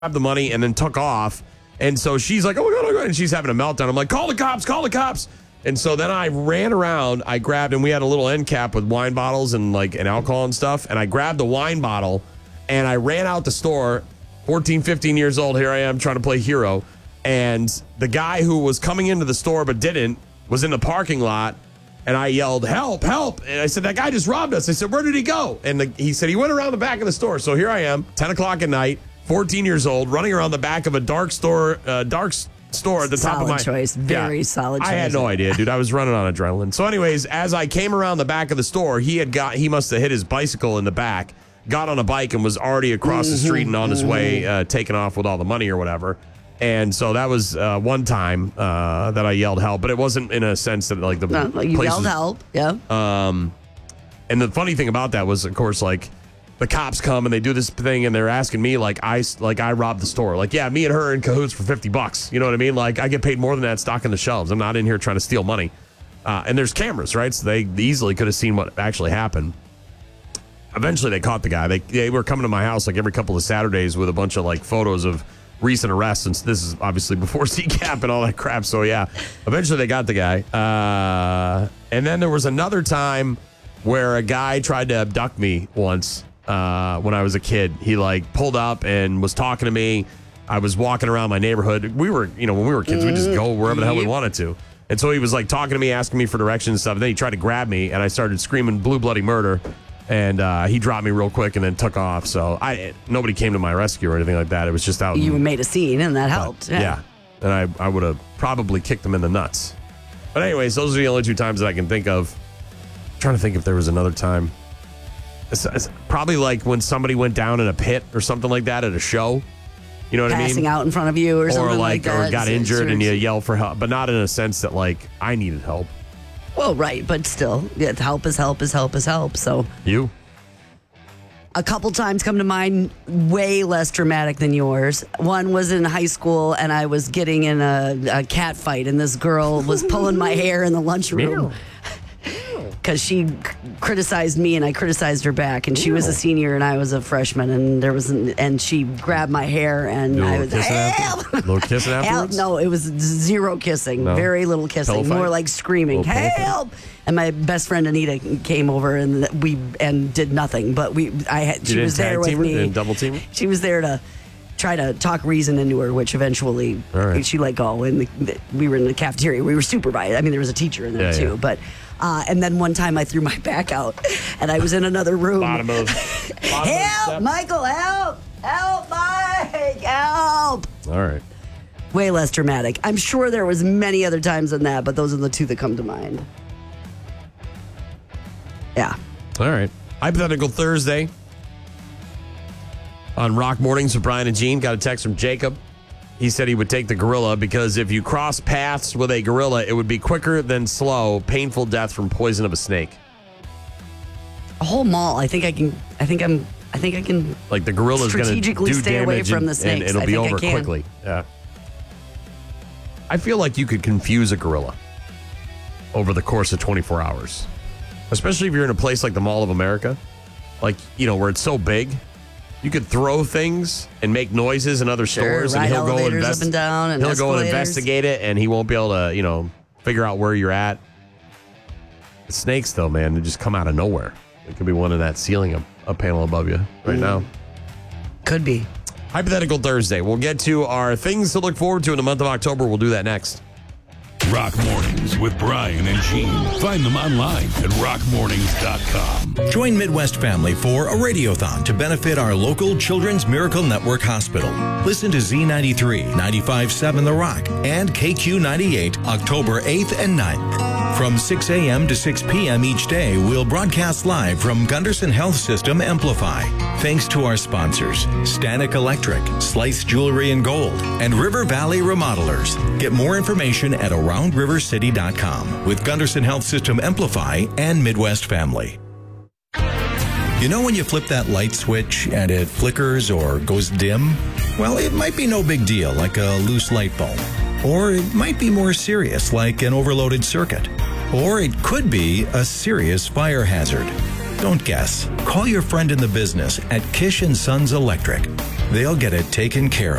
grabbed the money and then took off. And so she's like, oh my God, and she's having a meltdown. I'm like, call the cops. And so then I ran around, I grabbed, and we had a little end cap with wine bottles and alcohol and stuff. And I grabbed the wine bottle and I ran out the store, 14, 15 years old. Here I am trying to play hero. And the guy who was coming into the store but didn't was in the parking lot. And I yelled, help. And I said, that guy just robbed us. I said, where did he go? And he said, he went around the back of the store. So here I am, 10 o'clock at night, 14 years old, running around the back of a dark store at the top of my... Solid choice. Very solid choice. I had no idea, dude. I was running on adrenaline. So anyways, as I came around the back of the store, he must have hit his bicycle in the back, got on a bike and was already across the street and on his way, taking off with all the money or whatever. And so that was one time that I yelled help, but it wasn't in a sense that the you place yelled help, yeah. And the funny thing about that was, of course, the cops come and they do this thing and they're asking me I robbed the store. Yeah, me and her are in cahoots for $50. You know what I mean? I get paid more than that stocking the shelves. I'm not in here trying to steal money. And there's cameras, right? So they easily could have seen what actually happened. Eventually they caught the guy. They were coming to my house every couple of Saturdays with a bunch of photos of recent arrests, since this is obviously before CCAP and all that crap. So yeah, eventually they got the guy. And then there was another time where a guy tried to abduct me once when I was a kid. He pulled up and was talking to me. I was walking around my neighborhood. We were, when we were kids, we just go wherever the hell we wanted to. And so he was talking to me, asking me for directions and stuff. And then he tried to grab me and I started screaming blue bloody murder. And he dropped me real quick and then took off. So nobody came to my rescue or anything like that. It was just out. You made a scene and that helped. Yeah. And I would have probably kicked him in the nuts. But anyways, those are the only two times that I can think of. I'm trying to think if there was another time. It's probably when somebody went down in a pit or something like that at a show. You know what I mean? Passing out in front of you or something like that. Or got injured and you yell for help. But not in a sense that I needed help. Well, right, but still, help is help is help is help. So you? A couple times come to mind, way less dramatic than yours. One was in high school, and I was getting in a cat fight, and this girl was pulling my hair in the lunchroom because she criticized me, and I criticized her back. And she was a senior, and I was a freshman, and she grabbed my hair, and I was help. Little kissing afterwards? No, it was zero kissing, very little kissing, more like screaming, help. And my best friend Anita came over and we did nothing, but she was there with me. Didn't double team her? She was there to try to talk reason into her, which eventually she let go. And we were in the cafeteria. We were supervised. I mean, there was a teacher in there too. Yeah. But and then one time I threw my back out, and I was in another room. Help, Michael! Help! Help, Mike! Help! All right. Way less dramatic. I'm sure there was many other times than that, but those are the two that come to mind. Yeah. All right. Hypothetical Thursday on Rock Mornings with Brian and Gene. Got a text from Jacob. He said he would take the gorilla because if you cross paths with a gorilla, it would be quicker than slow, painful death from poison of a snake. A whole mall. I think I can. The gorilla's going to strategically stay away from the snakes. And it'll be over quickly. Yeah. I feel like you could confuse a gorilla over the course of 24 hours. Especially if you're in a place like the Mall of America, where it's so big, you could throw things and make noises in other stores, and he'll go up and down, and he'll go and investigate it, and he won't be able to, figure out where you're at. The snakes, though, man, they just come out of nowhere. It could be one in that ceiling, a panel above you right now. Could be. Hypothetical Thursday. We'll get to our things to look forward to in the month of October. We'll do that next. Rock Mornings with Brian and Gene. Find them online at rockmornings.com. Join Midwest Family for a radiothon to benefit our local Children's Miracle Network Hospital. Listen to Z93, 95.7 The Rock, and KQ98 October 8th and 9th. From 6 a.m. to 6 p.m. each day, we'll broadcast live from Gunderson Health System Amplify. Thanks to our sponsors, Stanek Electric, Slice Jewelry and Gold, and River Valley Remodelers. Get more information at AroundRiverCity.com with Gunderson Health System Amplify and Midwest Family. You know when you flip that light switch and it flickers or goes dim? Well, it might be no big deal, like a loose light bulb. Or it might be more serious, like an overloaded circuit. Or it could be a serious fire hazard. Don't guess. Call your friend in the business at Kish & Sons Electric. They'll get it taken care of.